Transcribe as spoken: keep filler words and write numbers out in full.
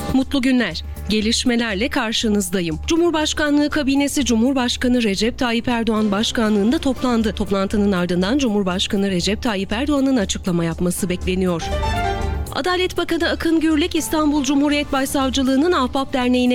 Mutlu günler. Gelişmelerle karşınızdayım. Cumhurbaşkanlığı kabinesi Cumhurbaşkanı Recep Tayyip Erdoğan başkanlığında toplandı. Toplantının ardından Cumhurbaşkanı Recep Tayyip Erdoğan'ın açıklama yapması bekleniyor. Adalet Bakanı Akın Gürlek, İstanbul Cumhuriyet Başsavcılığı'nın Ahbap Derneği'ne